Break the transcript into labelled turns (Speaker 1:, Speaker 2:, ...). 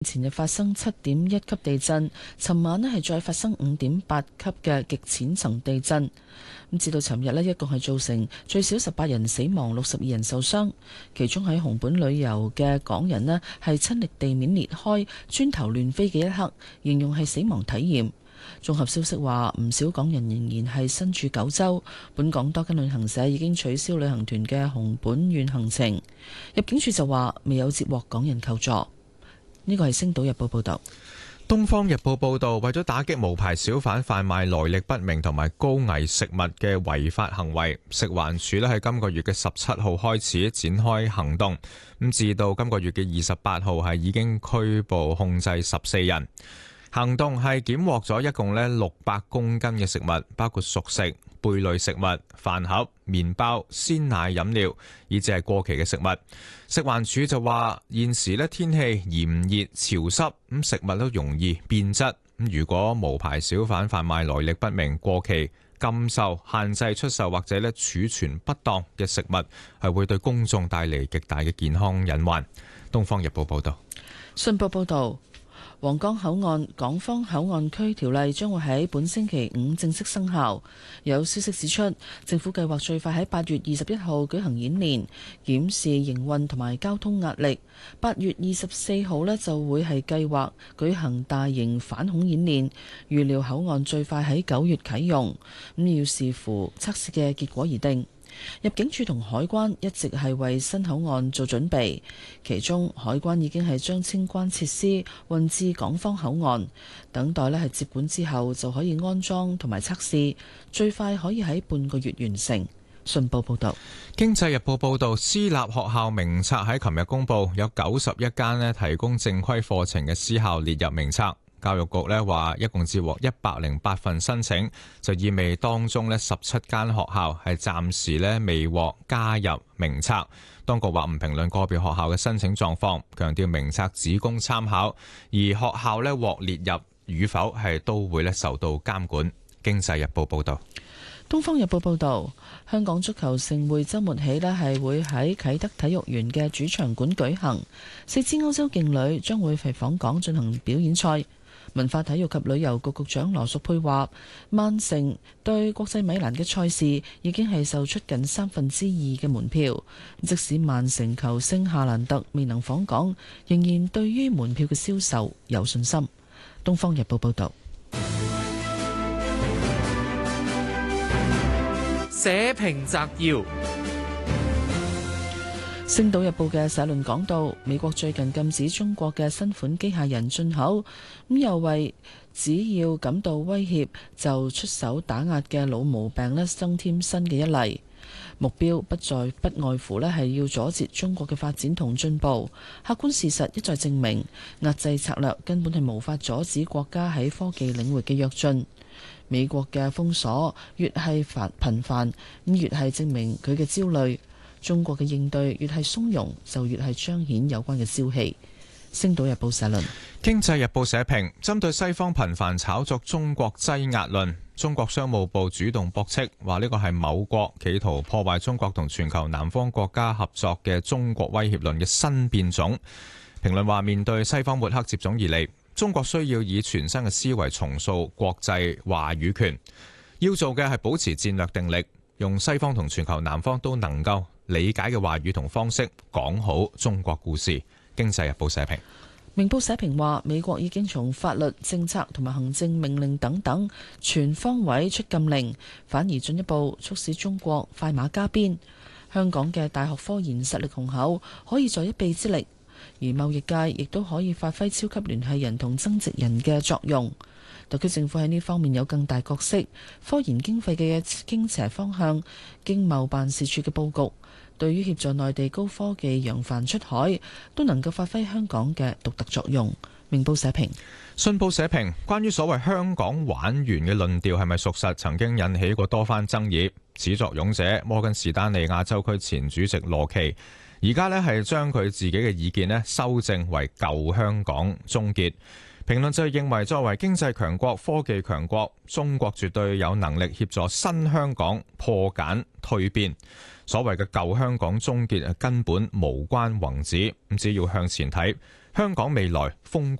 Speaker 1: 前日發生7.1級地震，尋晚係再發生5.8級嘅極淺層地震。咁至到尋日呢，一共係造成最少18人死亡，62人受傷。其中喺熊本旅遊嘅港人呢，係親歷地面裂開、磚頭亂飛嘅一刻，形容係死亡體驗。綜合消息話，唔少港人仍然係身處九州。本港多間旅行社已經取消旅行團嘅熊本縣行程。入境處就話未有接獲港人求助。呢個係《星島日報》報道。
Speaker 2: 《東方日報》報道，為咗打擊無牌小販販賣來歷不明同埋高危食物嘅違法行為，食環署喺今個月嘅17號開始展開行動，咁至到今個月嘅28號係已經拘捕控制14人。行動係檢獲咗一共600公斤嘅食物，包括熟食、貝類食物、飯盒、麵包、鮮奶飲料，以至係過期嘅食物。食環署就話，現時天氣炎熱潮濕，咁食物都容易變質。咁如果無牌小販販賣來歷不明、過期、禁售、限制出售或者儲存不當嘅食物，係會對公眾帶嚟極大嘅健康隱患。《東方日報》報道。
Speaker 1: 信報報導。皇崗口岸港方口岸區條例將會喺本星期五正式生效。有消息指出，政府計劃最快喺8月21號舉行演練，檢視營運同埋交通壓力。8月24號就會係計劃舉行大型反恐演練，預料口岸最快喺9月啟用，咁要視乎測試嘅結果而定。入境處同海關一直係為新口岸做準備，其中海關已經係將清關設施運至港方口岸，等待係接管之後就可以安裝同埋測試，最快可以喺半個月完成。信報報道。
Speaker 2: 經濟日報報道，私立學校名冊喺琴日公布，有91間提供正規課程嘅私校列入名冊。教育局話，一共接獲108份申請，就意味當中17間學校係暫時未獲加入名冊。當局話唔評論個別學校嘅申請狀況，強調名冊只供參考，而學校獲列入與否係都會受到監管。經濟日報報道。
Speaker 1: 東方日報報道，香港足球盛會週末起係會喺啟德體育園嘅主場館舉行，4支歐洲勁旅將會訪港進行表演賽。文化體育及旅遊局局長羅淑佩話，曼城對國際米蘭嘅賽事已經係售出近2/3嘅門票，即使曼城球星夏蘭特未能訪港，仍然對於門票嘅銷售有信心。東方日報報道。
Speaker 3: 社評摘要。
Speaker 1: 《星島日報》嘅社論講到，美國最近禁止中國嘅新款機械人進口，咁又為只要感到威脅就出手打壓嘅老毛病增添新嘅一例。目標不外乎係要阻截中國嘅發展同進步。客觀事實一再證明，壓制策略根本係無法阻止國家喺科技領域嘅躍進。美國嘅封鎖越係頻繁，越係證明佢嘅焦慮。中國嘅應對越係鬆容，就越係彰顯有關嘅消氣。星島日報社論。
Speaker 2: 經濟日報社評，針對西方頻繁炒作中國擠壓論，中國商務部主動駁斥，話呢個係某國企圖破壞中國同全球南方國家合作嘅中國威脅論嘅新變種。評論話，面對西方抹黑接踵而嚟，中國需要以全新嘅思維重塑國際話語權。要做嘅係保持戰略定力，用西方同全球南方都能夠理解嘅話語同方式講好中國故事。經濟日報社評。
Speaker 1: 明報社評話，美國已經從法律、政策同埋行政命令等等全方位出禁令，反而進一步促使中國快馬加鞭。香港嘅大學科研實力雄厚，可以助一臂之力，而貿易界亦都可以發揮超級聯繫人同增值人嘅作用。特區政府喺呢方面有更大角色，科研經費嘅傾斜方向、經貿辦事處嘅佈局，對於協助內地高科技揚帆出海，都能夠發揮香港嘅獨特作用。明報社評。
Speaker 2: 信報社評，關於所謂香港玩完嘅論調係咪屬實，曾經引起過多番爭議。始作俑者摩根士丹利亞洲區前主席羅奇，而家係將佢自己嘅意見修正為舊香港終結。評論就認為，作為經濟強國、科技強國，中國絕對有能力協助新香港破繭蛻變。所謂嘅舊香港終結根本無關宏旨，只要向前睇， 香港未來風光